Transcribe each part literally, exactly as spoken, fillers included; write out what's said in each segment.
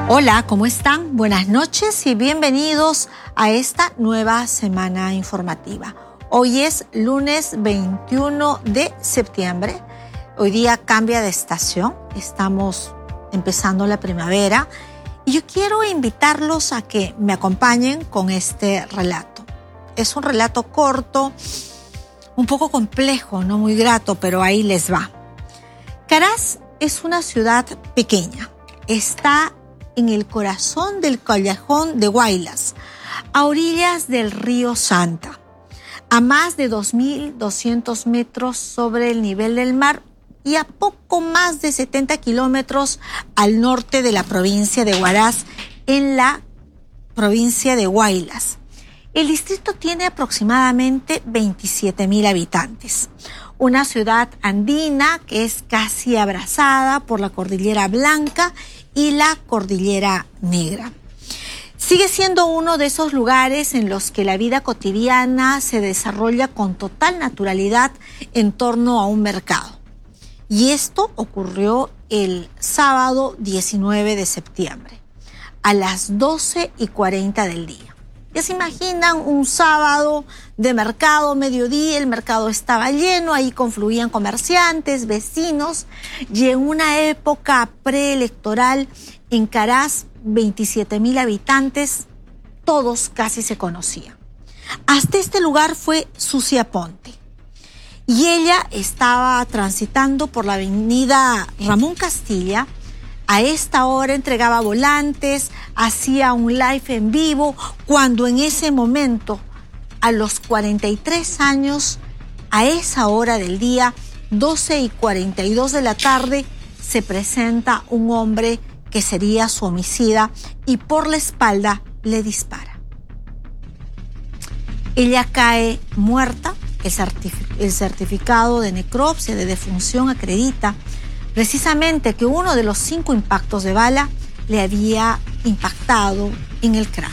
Hola, ¿cómo están? Buenas noches y bienvenidos a esta nueva semana informativa. Hoy es lunes veintiuno de septiembre. Hoy día cambia de estación. Estamos empezando la primavera y yo quiero invitarlos a que me acompañen con este relato. Es un relato corto, un poco complejo, no muy grato, pero ahí les va. Caraz es una ciudad pequeña. Está en el corazón del callejón de Guaylas, a orillas del río Santa, a más de dos mil doscientos metros sobre el nivel del mar y a poco más de setenta kilómetros al norte de la provincia de Huaraz, en la provincia de Guaylas. El distrito tiene aproximadamente veintisiete mil habitantes. Una ciudad andina que es casi abrazada por la Cordillera Blanca y la Cordillera Negra. Sigue siendo uno de esos lugares en los que la vida cotidiana se desarrolla con total naturalidad en torno a un mercado. Y esto ocurrió el sábado diecinueve de septiembre, a las doce y cuarenta del día. Ya se imaginan un sábado de mercado, mediodía, el mercado estaba lleno, ahí confluían comerciantes, vecinos, y en una época preelectoral en Caraz, veintisiete mil habitantes, todos casi se conocían. Hasta este lugar fue Susi Aponte, y ella estaba transitando por la avenida Ramón Castilla. A esta hora entregaba volantes, hacía un live en vivo, cuando en ese momento, a los cuarenta y tres años, a esa hora del día, doce y cuarenta y dos de la tarde, se presenta un hombre que sería su homicida y por la espalda le dispara. Ella cae muerta. El, certific- el certificado de necropsia, de defunción, acredita precisamente que uno de los cinco impactos de bala le había impactado en el cráneo.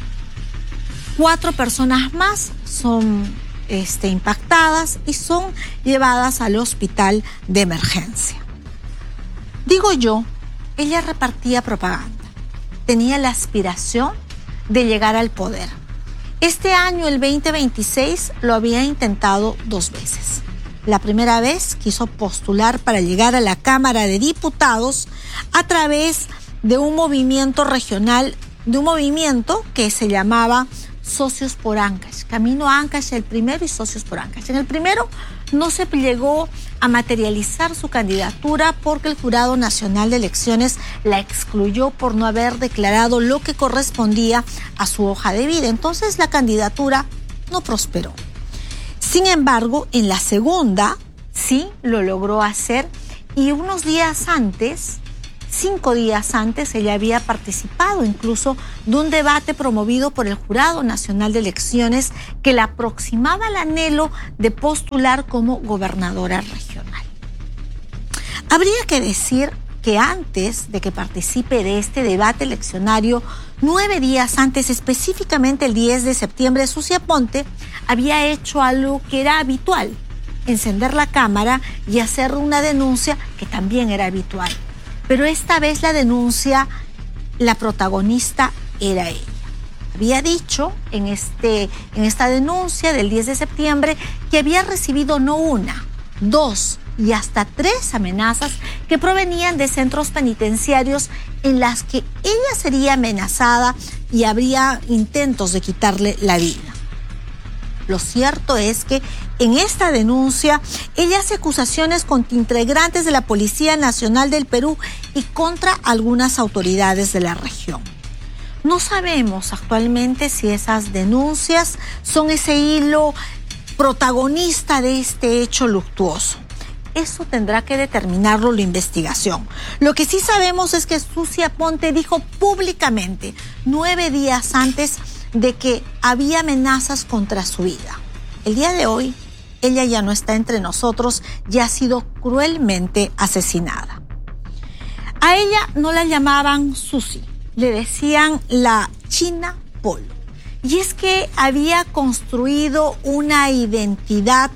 Cuatro personas más son este, impactadas y son llevadas al hospital de emergencia. Digo yo, ella repartía propaganda, tenía la aspiración de llegar al poder. Este año, el veinte veintiséis, lo había intentado dos veces. La primera vez quiso postular para llegar a la Cámara de Diputados a través de un movimiento regional, de un movimiento que se llamaba Socios por Ancash, Camino a Ancash el primero y Socios por Ancash. En el primero no se llegó a materializar su candidatura porque el Jurado Nacional de Elecciones la excluyó por no haber declarado lo que correspondía a su hoja de vida. Entonces la candidatura no prosperó. Sin embargo, en la segunda sí lo logró hacer y unos días antes, cinco días antes, ella había participado incluso de un debate promovido por el Jurado Nacional de Elecciones que la aproximaba al anhelo de postular como gobernadora regional. Habría que decir que antes de que participe de este debate eleccionario, nueve días antes, específicamente el diez de septiembre, Susi Aponte había hecho algo que era habitual: encender la cámara y hacer una denuncia que también era habitual. Pero esta vez la denuncia, la protagonista era ella. Había dicho en, este, en esta denuncia del diez de septiembre que había recibido no una, dos y hasta tres amenazas que provenían de centros penitenciarios en las que ella sería amenazada y habría intentos de quitarle la vida. Lo cierto es que en esta denuncia ella hace acusaciones contra integrantes de la Policía Nacional del Perú y contra algunas autoridades de la región. No sabemos actualmente si esas denuncias son ese hilo protagonista de este hecho luctuoso. Eso tendrá que determinarlo la investigación. Lo que sí sabemos es que Susi Aponte dijo públicamente, nueve días antes, de que había amenazas contra su vida. El día de hoy, ella ya no está entre nosotros y ha sido cruelmente asesinada. A ella no la llamaban Susi, le decían la China Polo. Y es que había construido una identidad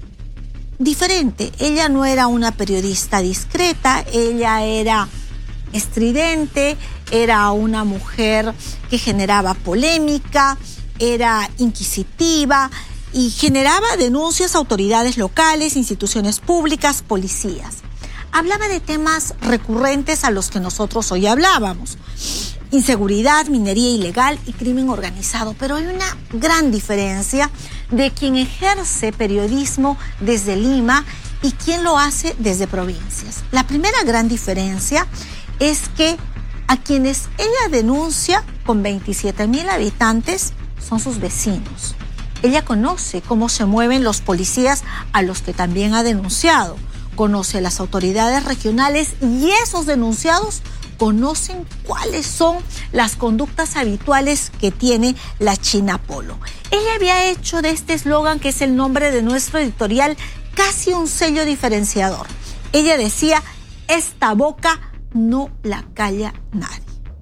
diferente. Ella no era una periodista discreta, ella era estridente, era una mujer que generaba polémica, era inquisitiva y generaba denuncias a autoridades locales, instituciones públicas, policías. Hablaba de temas recurrentes a los que nosotros hoy hablábamos: inseguridad, minería ilegal y crimen organizado. Pero hay una gran diferencia de quien ejerce periodismo desde Lima y quien lo hace desde provincias. La primera gran diferencia es que a quienes ella denuncia, con veintisiete mil habitantes, son sus vecinos. Ella conoce cómo se mueven los policías a los que también ha denunciado. Conoce a las autoridades regionales y esos denunciados conocen cuáles son las conductas habituales que tiene la China Polo. Ella había hecho de este eslogan, que es el nombre de nuestro editorial, casi un sello diferenciador. Ella decía: esta boca no la calla nadie.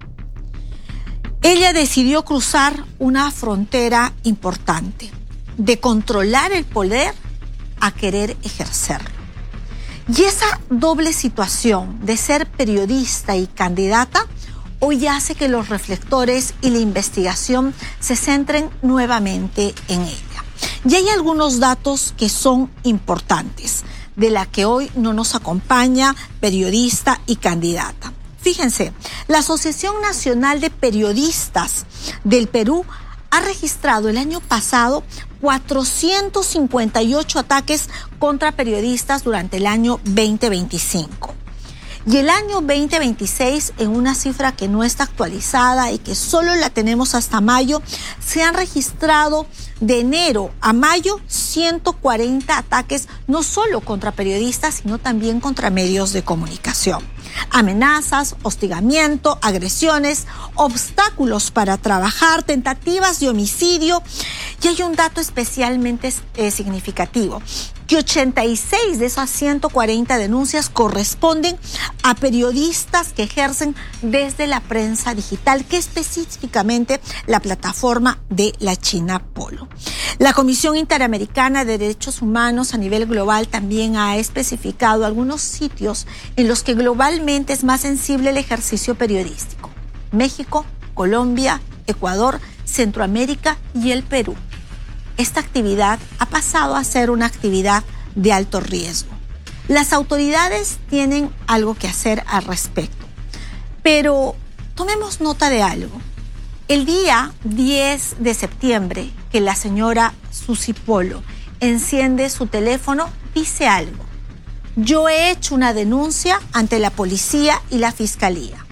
Ella decidió cruzar una frontera importante, de controlar el poder a querer ejercerlo. Y esa doble situación de ser periodista y candidata hoy hace que los reflectores y la investigación se centren nuevamente en ella. Y hay algunos datos que son importantes, de la que hoy no nos acompaña periodista y candidata. Fíjense, la Asociación Nacional de Periodistas del Perú ha registrado el año pasado cuatrocientos cincuenta y ocho ataques contra periodistas durante el año veinte veinticinco. Y el año veinte veintiséis, en una cifra que no está actualizada y que solo la tenemos hasta mayo, se han registrado de enero a mayo ciento cuarenta ataques, no solo contra periodistas, sino también contra medios de comunicación. Amenazas, hostigamiento, agresiones, obstáculos para trabajar, tentativas de homicidio. Y hay un dato especialmente eh, significativo, que ochenta y seis de esas ciento cuarenta denuncias corresponden a periodistas que ejercen desde la prensa digital, que específicamente la plataforma de la China Polo. La Comisión Interamericana de Derechos Humanos a nivel global también ha especificado algunos sitios en los que globalmente es más sensible el ejercicio periodístico: México, Colombia, Ecuador, Centroamérica y el Perú. Esta actividad ha pasado a ser una actividad de alto riesgo. Las autoridades tienen algo que hacer al respecto, pero tomemos nota de algo. El día diez de septiembre, que la señora Susi Polo enciende su teléfono, dice algo: yo he hecho una denuncia ante la policía y la fiscalía.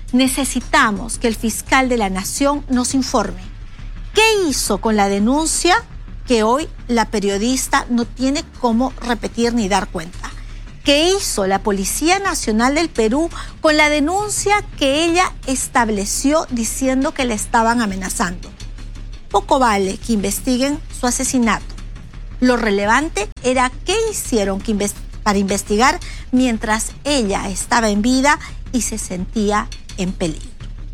Necesitamos que el fiscal de la Nación nos informe qué hizo con la denuncia que hoy la periodista no tiene cómo repetir ni dar cuenta. ¿Qué hizo la Policía Nacional del Perú con la denuncia que ella estableció diciendo que le estaban amenazando? Poco vale que investiguen su asesinato. Lo relevante era qué hicieron que invest- para investigar mientras ella estaba en vida y se sentía en peligro.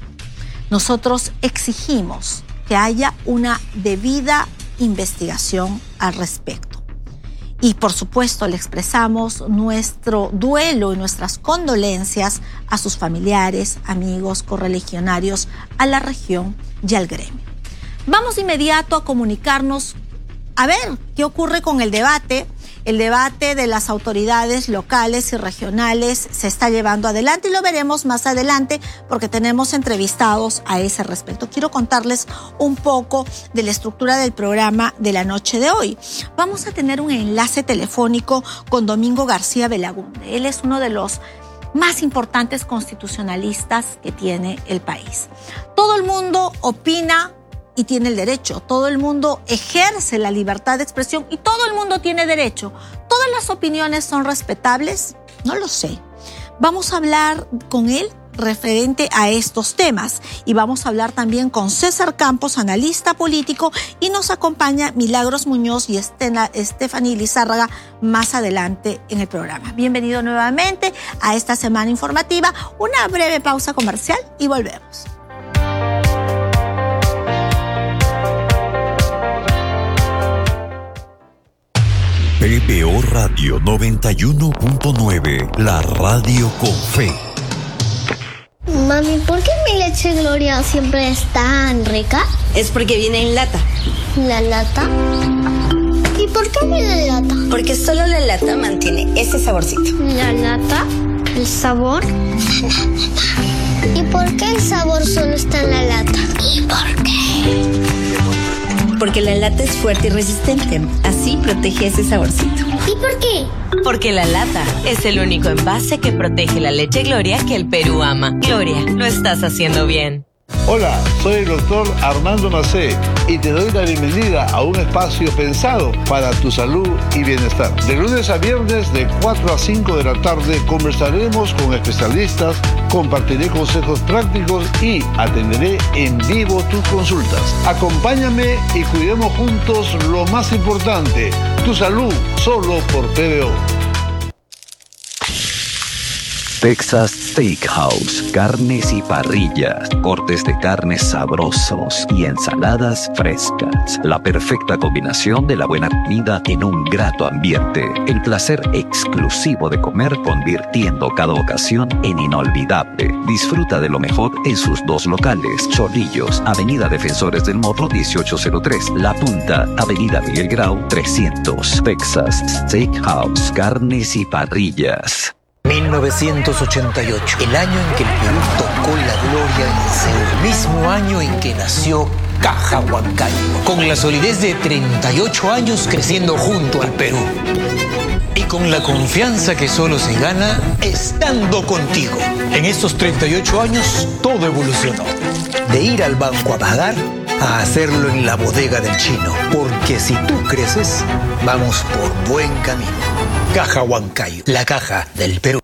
Nosotros exigimos que haya una debida investigación al respecto. Y por supuesto le expresamos nuestro duelo y nuestras condolencias a sus familiares, amigos, correligionarios, a la región y al gremio. Vamos de inmediato a comunicarnos a ver qué ocurre con el debate. El debate de las autoridades locales y regionales se está llevando adelante y lo veremos más adelante porque tenemos entrevistados a ese respecto. Quiero contarles un poco de la estructura del programa de la noche de hoy. Vamos a tener un enlace telefónico con Domingo García Belagunde. Él es uno de los más importantes constitucionalistas que tiene el país. Todo el mundo opina y tiene el derecho. Todo el mundo ejerce la libertad de expresión y todo el mundo tiene derecho. ¿Todas las opiniones son respetables? No lo sé. Vamos a hablar con él referente a estos temas y vamos a hablar también con César Campos, analista político, y nos acompaña Milagros Muñoz y Estefanía Lizárraga más adelante en el programa. Bienvenido nuevamente a esta semana informativa. Una breve pausa comercial y volvemos. P P O Radio noventa y uno punto nueve, la radio con fe. Mami, ¿por qué mi leche Gloria siempre es tan rica? Es porque viene en lata. ¿La lata? ¿Y por qué viene en lata? Porque solo la lata mantiene ese saborcito. ¿La lata? ¿El sabor? ¿Y por qué el sabor solo está en la lata? ¿Y por qué? Porque la lata es fuerte y resistente. Así protege ese saborcito. ¿Y por qué? Porque la lata es el único envase que protege la leche Gloria que el Perú ama. Gloria, lo estás haciendo bien. Hola, soy el doctor Armando Macé y te doy la bienvenida a un espacio pensado para tu salud y bienestar. De lunes a viernes de cuatro a cinco de la tarde conversaremos con especialistas, compartiré consejos prácticos y atenderé en vivo tus consultas. Acompáñame y cuidemos juntos lo más importante, tu salud, solo por P B O. Texas Steakhouse, carnes y parrillas, cortes de carnes sabrosos y ensaladas frescas. La perfecta combinación de la buena comida en un grato ambiente. El placer exclusivo de comer convirtiendo cada ocasión en inolvidable. Disfruta de lo mejor en sus dos locales. Chorrillos, Avenida Defensores del Morro dieciocho cero tres. La Punta, Avenida Miguel Grau trescientos. Texas Steakhouse, carnes y parrillas. mil novecientos ochenta y ocho, el año en que el Perú tocó la gloria en Seúl, mismo año en que nació Caja Huancayo, con la solidez de treinta y ocho años creciendo junto al Perú. Y con la confianza que solo se gana estando contigo. En estos treinta y ocho años todo evolucionó. De ir al banco a pagar a hacerlo en la bodega del chino. Porque si tú creces, vamos por buen camino. Caja Huancayo, la caja del Perú.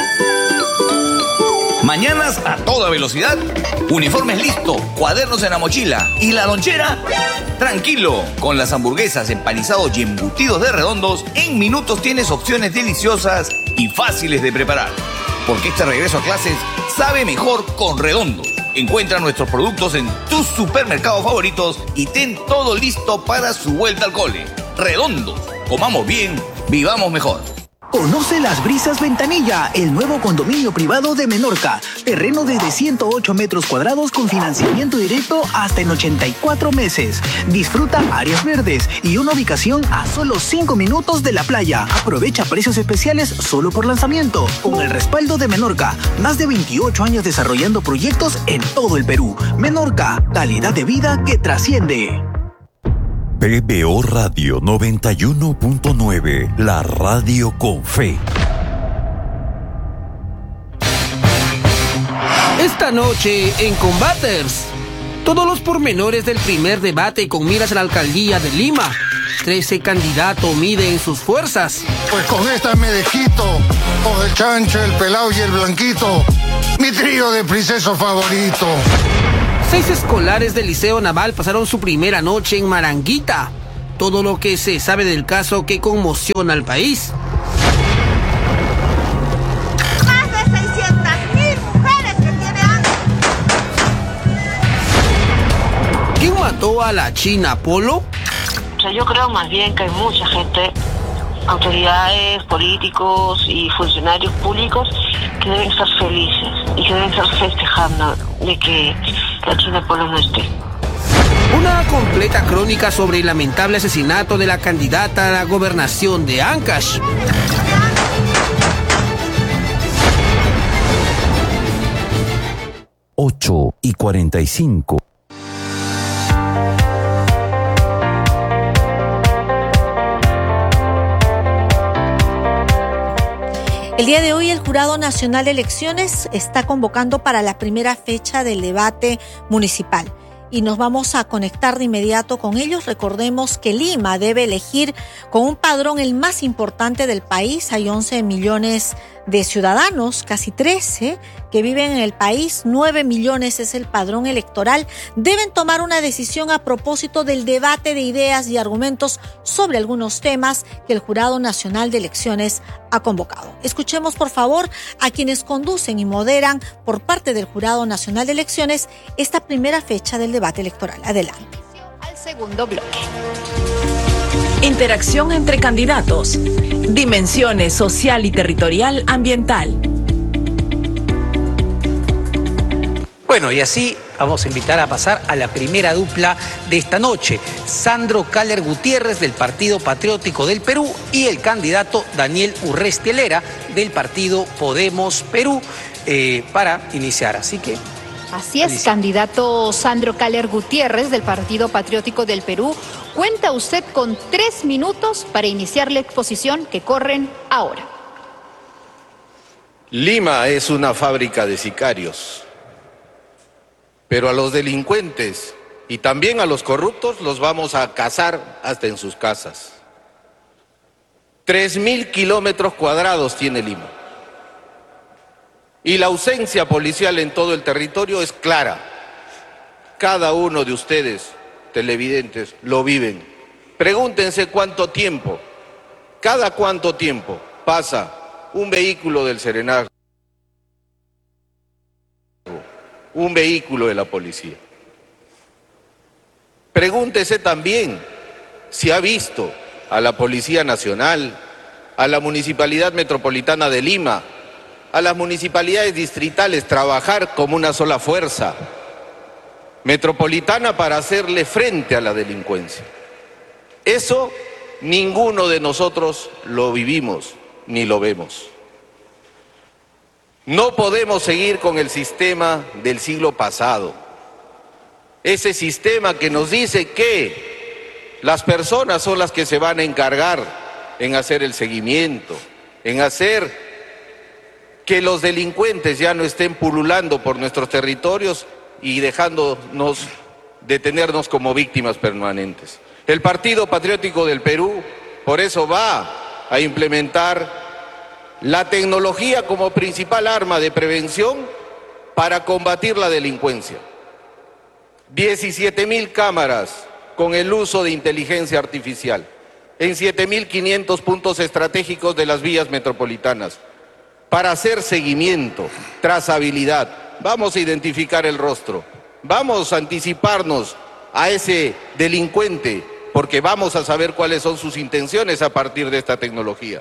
Mañanas a toda velocidad, uniformes listo, cuadernos en la mochila y la lonchera. Tranquilo, con las hamburguesas, empanizados y embutidos de Redondos, en minutos tienes opciones deliciosas y fáciles de preparar. Porque este regreso a clases sabe mejor con Redondos. Encuentra nuestros productos en tus supermercados favoritos y ten todo listo para su vuelta al cole. Redondos, comamos bien, vivamos mejor. Conoce Las Brisas Ventanilla, el nuevo condominio privado de Menorca. Terreno desde ciento ocho metros cuadrados con financiamiento directo hasta en ochenta y cuatro meses. Disfruta áreas verdes y una ubicación a solo cinco minutos de la playa. Aprovecha precios especiales solo por lanzamiento. Con el respaldo de Menorca, más de veintiocho años desarrollando proyectos en todo el Perú. Menorca, calidad de vida que trasciende. P B O Radio noventa y uno punto nueve, la radio con fe. Esta noche en Combaters, todos los pormenores del primer debate con miras a la alcaldía de Lima. Trece candidatos miden sus fuerzas. Pues con esta me desquito, o el chancho, el pelao y el blanquito, mi trío de princesos favorito. Seis escolares del Liceo Naval pasaron su primera noche en Maranguita. Todo lo que se sabe del caso que conmociona al país. Más de seiscientas mil mujeres que tiene hambre. ¿Quién mató a la China Polo? O sea, yo creo más bien que hay mucha gente, autoridades, políticos y funcionarios públicos que deben estar felices y que deben estar festejando de que la China Polo no esté. Una completa crónica sobre el lamentable asesinato de la candidata a la gobernación de Ancash. ocho y cuarenta y cinco. El día de hoy el Jurado Nacional de Elecciones está convocando para la primera fecha del debate municipal y nos vamos a conectar de inmediato con ellos. Recordemos que Lima debe elegir con un padrón el más importante del país. Hay once millones de ciudadanos, casi trece, que viven en el país. nueve millones es el padrón electoral. Deben tomar una decisión a propósito del debate de ideas y argumentos sobre algunos temas que el Jurado Nacional de Elecciones ha convocado. Escuchemos, por favor, a quienes conducen y moderan por parte del Jurado Nacional de Elecciones esta primera fecha del debate electoral. Adelante. Al segundo bloque. Interacción entre candidatos. Dimensiones social y territorial ambiental. Bueno, y así vamos a invitar a pasar a la primera dupla de esta noche. Sandro Caller Gutiérrez del Partido Patriótico del Perú y el candidato Daniel Urresti Helera del Partido Podemos Perú eh, para iniciar. Así que... Así es, Alicia. Candidato Sandro Caller Gutiérrez del Partido Patriótico del Perú. Cuenta usted con tres minutos para iniciar la exposición que corren ahora. Lima es una fábrica de sicarios, pero a los delincuentes y también a los corruptos los vamos a cazar hasta en sus casas. Tres mil kilómetros cuadrados tiene Lima. Y la ausencia policial en todo el territorio es clara. Cada uno de ustedes, televidentes, lo viven. Pregúntense cuánto tiempo, cada cuánto tiempo pasa un vehículo del Serenazgo, un vehículo de la policía. Pregúntese también si ha visto a la Policía Nacional, a la Municipalidad Metropolitana de Lima, a las municipalidades distritales trabajar como una sola fuerza metropolitana para hacerle frente a la delincuencia. Eso ninguno de nosotros lo vivimos ni lo vemos. No podemos seguir con el sistema del siglo pasado. Ese sistema que nos dice que las personas son las que se van a encargar en hacer el seguimiento, en hacer que los delincuentes ya no estén pululando por nuestros territorios y dejándonos detenernos como víctimas permanentes. El Partido Patriótico del Perú, por eso va a implementar la tecnología como principal arma de prevención para combatir la delincuencia. diecisiete mil cámaras con el uso de inteligencia artificial en siete mil quinientos puntos estratégicos de las vías metropolitanas para hacer seguimiento, trazabilidad. Vamos a identificar el rostro, vamos a anticiparnos a ese delincuente porque vamos a saber cuáles son sus intenciones a partir de esta tecnología.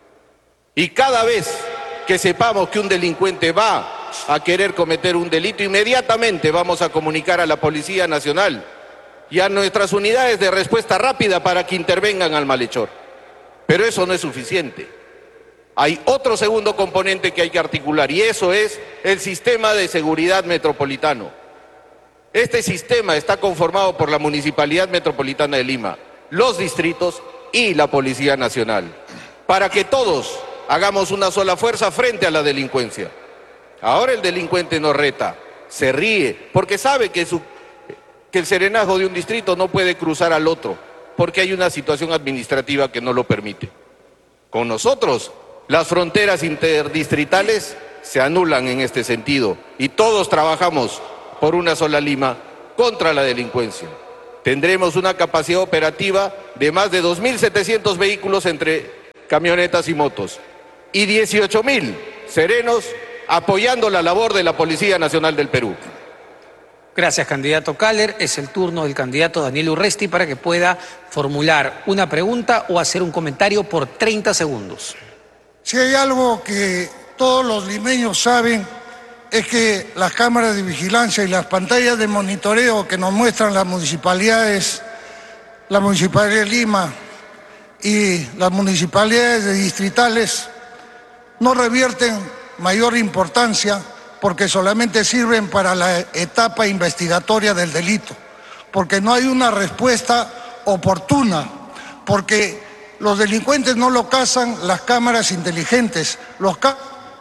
Y cada vez que sepamos que un delincuente va a querer cometer un delito, inmediatamente vamos a comunicar a la Policía Nacional y a nuestras unidades de respuesta rápida para que intervengan al malhechor. Pero eso no es suficiente. Hay otro segundo componente que hay que articular y eso es el sistema de seguridad metropolitano. Este sistema está conformado por la Municipalidad Metropolitana de Lima, los distritos y la Policía Nacional, para que todos hagamos una sola fuerza frente a la delincuencia. Ahora el delincuente nos reta, se ríe, porque sabe que, su, que el serenazgo de un distrito no puede cruzar al otro, porque hay una situación administrativa que no lo permite. Con nosotros, las fronteras interdistritales se anulan en este sentido y todos trabajamos por una sola Lima contra la delincuencia. Tendremos una capacidad operativa de más de dos mil setecientos vehículos entre camionetas y motos y dieciocho mil serenos apoyando la labor de la Policía Nacional del Perú. Gracias, candidato Caller. Es el turno del candidato Daniel Urresti para que pueda formular una pregunta o hacer un comentario por treinta segundos. Si hay algo que todos los limeños saben es que las cámaras de vigilancia y las pantallas de monitoreo que nos muestran las municipalidades, la Municipalidad de Lima y las municipalidades distritales no revierten mayor importancia porque solamente sirven para la etapa investigatoria del delito, porque no hay una respuesta oportuna, porque los delincuentes no lo cazan las cámaras inteligentes. Los ca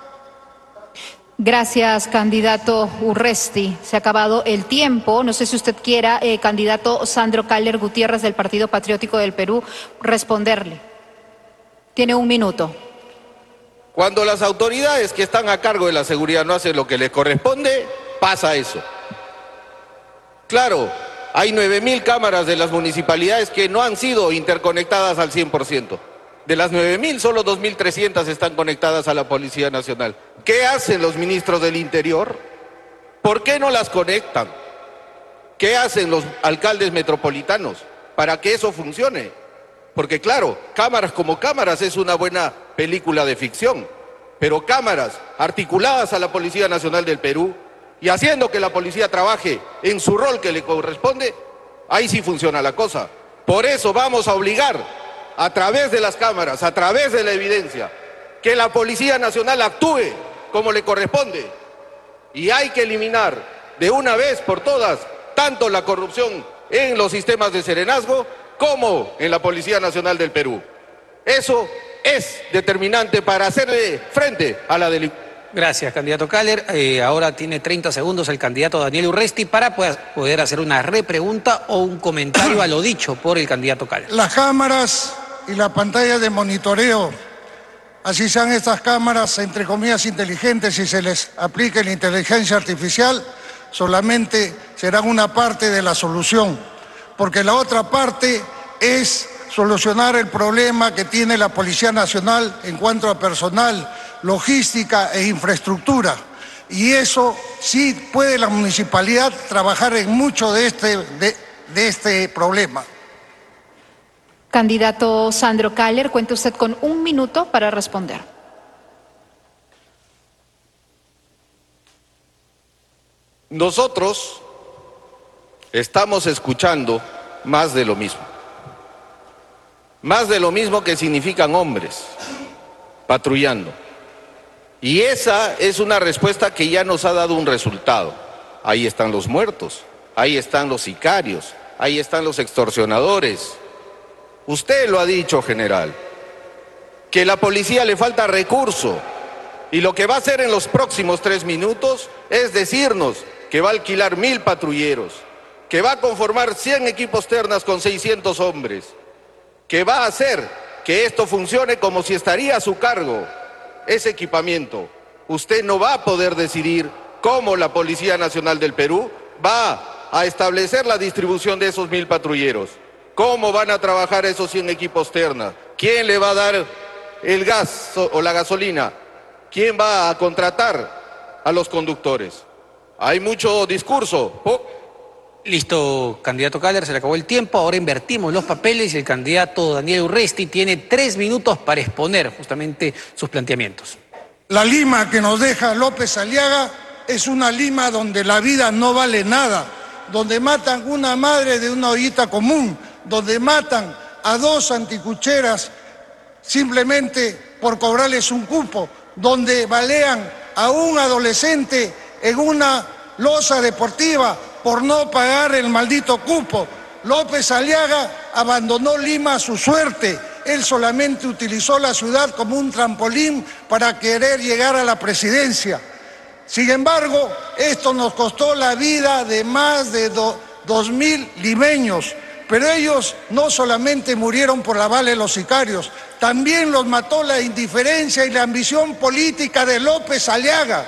Gracias, candidato Urresti. Se ha acabado el tiempo. No sé si usted quiera, eh, candidato Sandro Caller Gutiérrez del Partido Patriótico del Perú, responderle. Tiene un minuto. Cuando las autoridades que están a cargo de la seguridad no hacen lo que les corresponde, pasa eso. Claro, hay nueve mil cámaras de las municipalidades que no han sido interconectadas al cien por ciento. De las nueve mil, solo dos mil trescientas están conectadas a la Policía Nacional. ¿Qué hacen los ministros del Interior? ¿Por qué no las conectan? ¿Qué hacen los alcaldes metropolitanos para que eso funcione? Porque claro, cámaras como cámaras es una buena película de ficción, pero cámaras articuladas a la Policía Nacional del Perú y haciendo que la policía trabaje en su rol que le corresponde, ahí sí funciona la cosa. Por eso vamos a obligar, a través de las cámaras, a través de la evidencia, que la Policía Nacional actúe como le corresponde. Y hay que eliminar de una vez por todas tanto la corrupción en los sistemas de serenazgo como en la Policía Nacional del Perú. Eso es determinante para hacerle frente a la delincuencia. Gracias, candidato Caller. Eh, ahora tiene treinta segundos el candidato Daniel Urresti para poder hacer una repregunta o un comentario a lo dicho por el candidato Caller. Las cámaras y la pantalla de monitoreo, así sean estas cámaras, entre comillas, inteligentes, y se les aplique la inteligencia artificial, solamente serán una parte de la solución, porque la otra parte es solucionar el problema que tiene la Policía Nacional en cuanto a personal, logística e infraestructura. Y eso sí puede la municipalidad trabajar en mucho de este, de, de este problema. Candidato Sandro Caller, cuenta usted con un minuto para responder. Nosotros estamos escuchando más de lo mismo. Más de lo mismo que significan hombres patrullando. Y esa es una respuesta que ya nos ha dado un resultado. Ahí están los muertos, ahí están los sicarios, ahí están los extorsionadores. Usted lo ha dicho, general, que a la policía le falta recurso. Y lo que va a hacer en los próximos tres minutos es decirnos que va a alquilar mil patrulleros, que va a conformar cien equipos ternas con seiscientos hombres, que va a hacer que esto funcione como si estaría a su cargo ese equipamiento. Usted no va a poder decidir cómo la Policía Nacional del Perú va a establecer la distribución de esos mil patrulleros, cómo van a trabajar esos cien equipos ternas, quién le va a dar el gas o la gasolina, quién va a contratar a los conductores. Hay mucho discurso. Oh. Listo, candidato Caller, se le acabó el tiempo. Ahora invertimos los papeles y el candidato Daniel Urresti tiene tres minutos para exponer justamente sus planteamientos. La Lima que nos deja López Aliaga es una Lima donde la vida no vale nada, donde matan una madre de una ollita común, donde matan a dos anticucheras simplemente por cobrarles un cupo, donde balean a un adolescente en una loza deportiva por no pagar el maldito cupo. López Aliaga abandonó Lima a su suerte. Él solamente utilizó la ciudad como un trampolín para querer llegar a la presidencia. Sin embargo, esto nos costó la vida de más de do, dos mil limeños. Pero ellos no solamente murieron por la bala de los sicarios, también los mató la indiferencia y la ambición política de López Aliaga.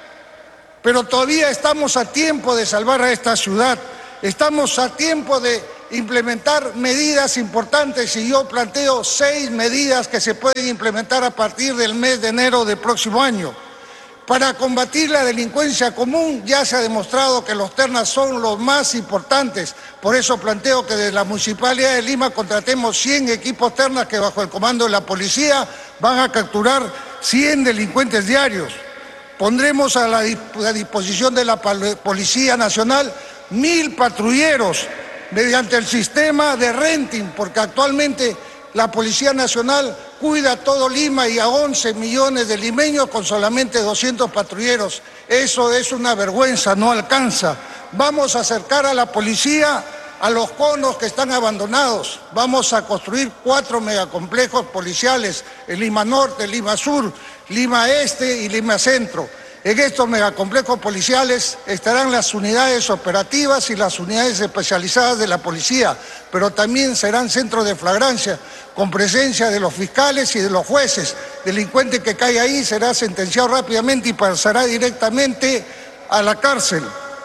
Pero todavía estamos a tiempo de salvar a esta ciudad, estamos a tiempo de implementar medidas importantes y yo planteo seis medidas que se pueden implementar a partir del mes de enero del próximo año. Para combatir la delincuencia común ya se ha demostrado que los ternas son los más importantes, por eso planteo que desde la Municipalidad de Lima contratemos cien equipos ternas que bajo el comando de la policía van a capturar cien delincuentes diarios. Pondremos a la disposición de la Policía Nacional mil patrulleros mediante el sistema de renting, porque actualmente la Policía Nacional cuida a todo Lima y a once millones de limeños con solamente doscientos patrulleros. Eso es una vergüenza, no alcanza. Vamos a acercar a la policía a los conos que están abandonados. Vamos a construir cuatro megacomplejos policiales en Lima Norte, Lima Sur, Lima Este y Lima Centro. En estos megacomplejos policiales estarán las unidades operativas y las unidades especializadas de la policía, pero también serán centros de flagrancia con presencia de los fiscales y de los jueces. Delincuente que caiga ahí será sentenciado rápidamente y pasará directamente a la cárcel.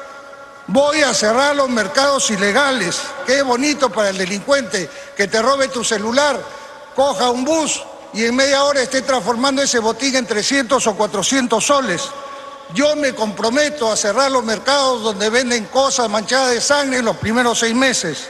Voy a cerrar los mercados ilegales. Qué bonito para el delincuente que te robe tu celular, coja un bus y en media hora esté transformando ese botín en trescientos o cuatrocientos soles. Yo me comprometo a cerrar los mercados donde venden cosas manchadas de sangre en los primeros seis meses.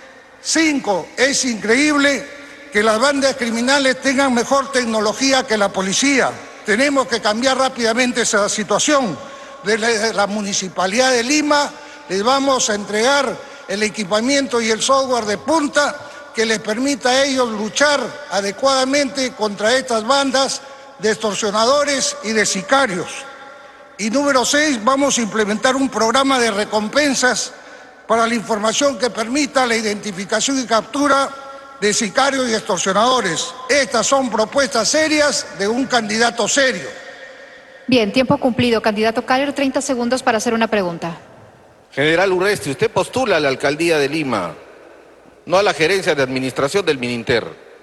Cinco, es increíble que las bandas criminales tengan mejor tecnología que la policía. Tenemos que cambiar rápidamente esa situación. de la, de la Municipalidad de Lima les vamos a entregar el equipamiento y el software de punta que les permita a ellos luchar adecuadamente contra estas bandas de extorsionadores y de sicarios. Y número seis, vamos a implementar un programa de recompensas para la información que permita la identificación y captura de sicarios y extorsionadores. Estas son propuestas serias de un candidato serio. Bien, tiempo cumplido. Candidato Caller, treinta segundos para hacer una pregunta. General Urresti, usted postula a la alcaldía de Lima, no a la gerencia de administración del Mininter.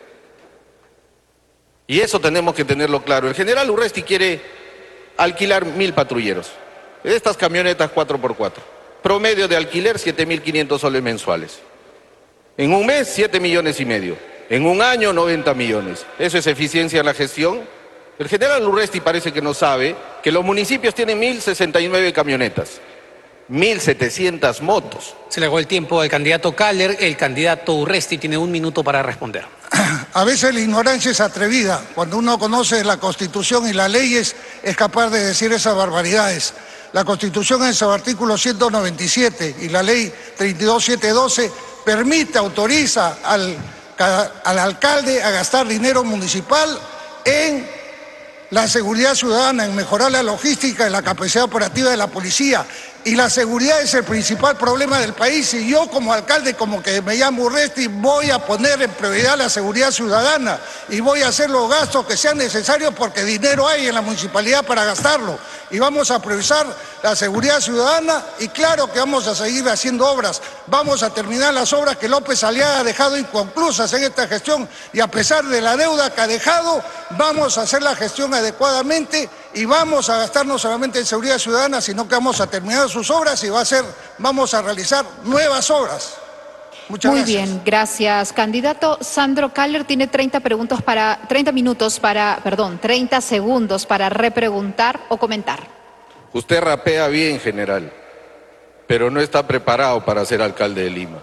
Y eso tenemos que tenerlo claro. El general Urresti quiere alquilar mil patrulleros. Estas camionetas cuatro por cuatro. Promedio de alquiler siete mil quinientos soles mensuales. En un mes, siete millones y medio. En un año, noventa millones. ¿Eso es eficiencia en la gestión? El general Urresti parece que no sabe que los municipios tienen mil sesenta y nueve camionetas. mil setecientas motos. Se le agotó el tiempo al candidato Caller. El candidato Urresti tiene un minuto para responder. A veces la ignorancia es atrevida. Cuando uno conoce la Constitución y las leyes, es capaz de decir esas barbaridades. La Constitución en su artículo ciento noventa y siete y la ley treinta y dos mil setecientos doce permite, autoriza al, al alcalde a gastar dinero municipal en la seguridad ciudadana, en mejorar la logística y la capacidad operativa de la policía. Y la seguridad es el principal problema del país y yo como alcalde, como que me llamo Urresti, voy a poner en prioridad la seguridad ciudadana y voy a hacer los gastos que sean necesarios porque dinero hay en la municipalidad para gastarlo. Y vamos a priorizar la seguridad ciudadana y claro que vamos a seguir haciendo obras. Vamos a terminar las obras que López Aliaga ha dejado inconclusas en esta gestión y a pesar de la deuda que ha dejado, vamos a hacer la gestión adecuadamente y vamos a gastar no solamente en seguridad ciudadana, sino que vamos a terminar sus obras y va a ser, vamos a realizar nuevas obras. Muchas Muy gracias. bien, gracias. Candidato Sandro Caller tiene treinta preguntas para, treinta minutos para, perdón, treinta segundos para repreguntar o comentar. Usted rapea bien, general, pero no está preparado para ser alcalde de Lima.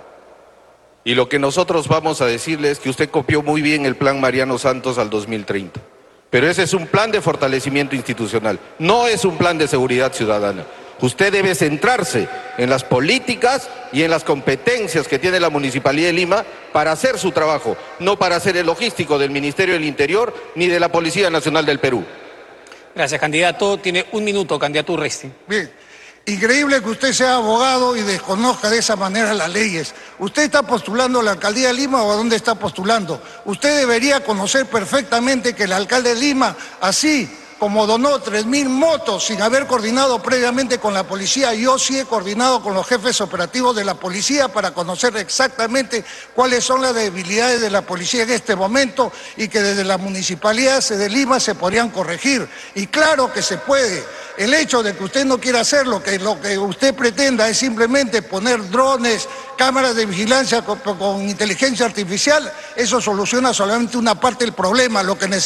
Y lo que nosotros vamos a decirle es que usted copió muy bien el plan Mariano Santos al dos mil treinta. Pero ese es un plan de fortalecimiento institucional, no es un plan de seguridad ciudadana. Usted debe centrarse en las políticas y en las competencias que tiene la Municipalidad de Lima para hacer su trabajo, no para ser el logístico del Ministerio del Interior ni de la Policía Nacional del Perú. Gracias, candidato. Tiene un minuto, candidato Urresti. Bien. Increíble que usted sea abogado y desconozca de esa manera las leyes. ¿Usted está postulando a la alcaldía de Lima o a dónde está postulando? Usted debería conocer perfectamente que el alcalde de Lima, así como donó tres mil motos sin haber coordinado previamente con la policía, yo sí he coordinado con los jefes operativos de la policía para conocer exactamente cuáles son las debilidades de la policía en este momento y que desde la Municipalidad de Lima se podrían corregir. Y claro que se puede. El hecho de que usted no quiera hacerlo, que lo que usted pretenda es simplemente poner drones, cámaras de vigilancia con, con inteligencia artificial, eso soluciona solamente una parte del problema. Lo que necesitamos